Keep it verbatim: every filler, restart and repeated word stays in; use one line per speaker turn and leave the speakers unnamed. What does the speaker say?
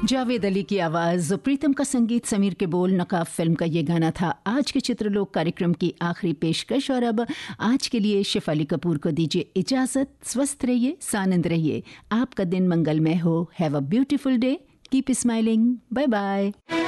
जावेद अली की आवाज, प्रीतम का संगीत, समीर के बोल, नकाब फिल्म का ये गाना था आज के चित्रलोक कार्यक्रम की आखिरी पेशकश। और अब आज के लिए शिफा अली कपूर को दीजिए इजाजत। स्वस्थ रहिए, सानंद रहिए, आपका दिन मंगलमय हो। Have a beautiful day, keep smiling, bye bye.